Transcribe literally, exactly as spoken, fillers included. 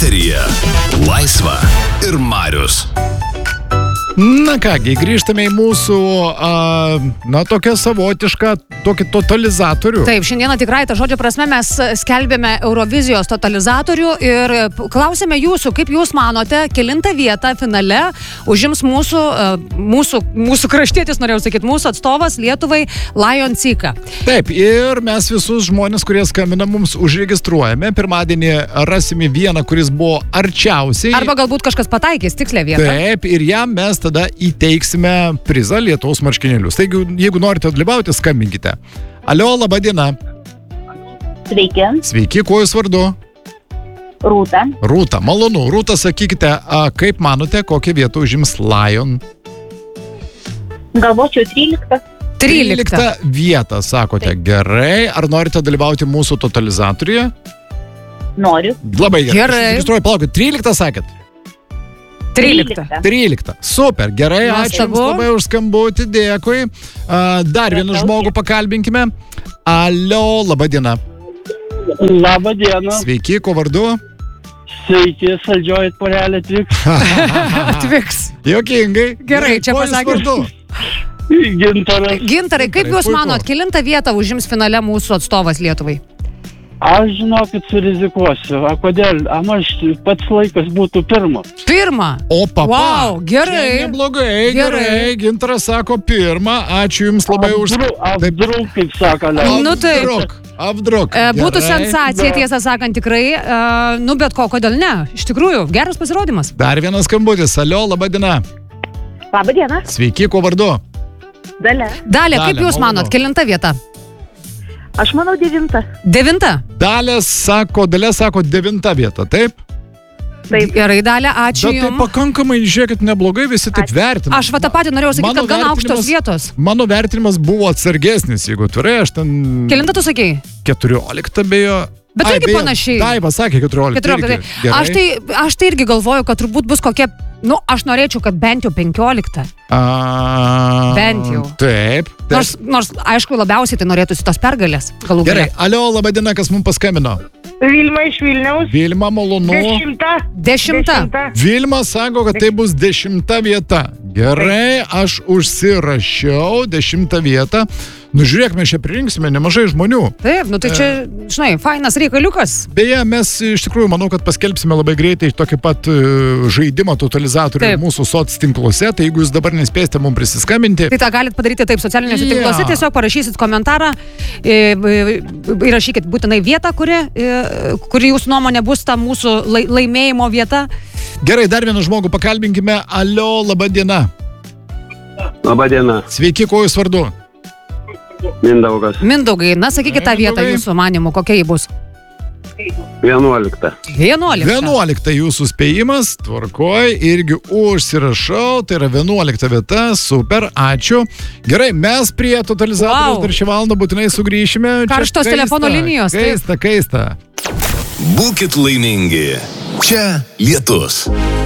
Eteryje Laisva ir Marius. Na kągi, grįžtame į mūsų, a, na, tokią savotišką, tokį totalizatorių. Taip, šiandieną tikrai tą žodžio prasme mes skelbėme Eurovizijos totalizatorių ir klausėme jūsų, kaip jūs manote, kelintą vietą finale užims mūsų, mūsų, mūsų kraštietis, norėjau sakyti, mūsų atstovas Lietuvai Lion Cyka. Taip, ir mes visus žmonės, kurie skambina, mums užregistruojame. Pirmadienį rasime vieną, kuris buvo arčiausiai. Arba galbūt kažkas pataikys tikslę vietą. Taip, ir jam mes tada įteiksime prizą Lietuvos marškinėlius. Taigi, jeigu norite dalyvauti, skambinkite. Alio, laba diena. Sveiki. Sveiki, kuo jūs vardu? Rūta. Rūta, malonu. Rūta, sakykite, a, kaip manote, kokią vietą užims Lion? Galvočiau tryliktą. tryliktą vietą, sakote. Taip. Gerai. Ar norite dalyvauti mūsų totalizatoriuje? Noriu. Labai gerai. Gerai. Registruoju, palaukit. tryliktą sakėt? tryliktą tryliktą. Super, gerai, ačiū Jums labai už skambutį, dėkui. Uh, dar vieną žmogų pakalbinkime. Alio, laba diena. Labą dieną. Sveiki, kuo vardu? Sveiki, saldžioji porelė Tviks. Tviks. Jokingai. Gerai, čia Kuo jūs pasakė. vardu? Gintaras. Gintarai, kaip Gintarai, jūs puiku. manot, kelintą vietą užims finale mūsų atstovas Lietuvai? Aš žinokit, surizikuosiu. A kodėl? A aš pats laikas būtų pirma. Pirmą. O papa. Wow, gerai. Čia neblogai, gerai. Gerai. Gintaras sako pirmą. Ačiū Jums labai už... Apdru, apdruk, kaip sako. Nu taip. Apdruk, apdruk. E, būtų Gerai. sensacija, tiesą sakant, tikrai. E, nu, bet ko, kodėl ne? Iš tikrųjų, geras pasirodymas. Dar vienas skambutis. Alio, laba diena. Labą dieną. Sveiki, kuo vardu? Dalia. Dalia, kaip Dalia, jūs malonu. manot, kelinta vieta? Aš manau devintą. Devinta? Dalė sako, Dalė sako devinta vieta, taip? Taip. Gerai, Dalia, ačiū Bet tai Jums. pakankamai, žiūrėkit, neblogai visi taip vertina. Aš va tą patį norėjau sakyti, Mano kad gan aukštos vertinimas- vietos. Mano vertinimas buvo atsargesnis, jeigu turėjai, aš ten... Kelinta tu sakei? keturioliktą bejo. Bet Ai, irgi beje, panašiai. Daiva sakė keturioliktą. keturiolika. irgi. Gerai. Aš tai, aš tai irgi galvoju, kad turbūt bus kokia, nu, aš norėčiau, kad bent jau penkioliktą. A, Bent jau. Taip. taip. Nors, nors, aišku, labiausiai tai norėtųsi tos pergalės. Galų Gerai. gale. Alio, laba diena, kas mums paskambino? Vilma iš Vilniaus. Vilma, malonu. Dešimta. Dešimta. Vilma sako, kad tai bus dešimta vieta. Gerai, aš užsirašiau dešimtą vietą. Nu, žiūrėk, mes čia pririnksime nemažai žmonių. Taip, nu tai čia, žinai, fainas reikaliukas. Beje, mes iš tikrųjų, manau, kad paskelbsime labai greitai tokį pat uh, žaidimą totalizatorių Taip. mūsų soc tinkluose, tai jeigu jūs dabar nespėsite mums prisiskambinti, Tai tą galit padaryti taip socialiniuose Jo. tinkluose, tiesiog parašysit komentarą, e, e, įrašykit būtinai vietą, kuri, e, kuri jūsų nuomonė bus ta mūsų lai, laimėjimo vieta. gerai, dar vieną žmogų pakalbinkime. Alio, laba diena. Labą dieną, Sveiki, kuo jūs vardu? Mindaugas. Mindaugai, na sakykit tą vietą Mindaugai. jūsų manimu, kokia ji bus? vienuolikta. Vienuolikta. vienuolikta jūsų spėjimas, tvarkoj, irgi užsirašau, tai yra vienuolikta vieta, super, ačiū. Gerai, mes prie totalizatoriaus Wow. dar šią valandą būtinai sugrįšime. Čia Karštos kaista, telefono linijos, taip. Kaista, kaista. Būkit laimingi. Čia Lietus.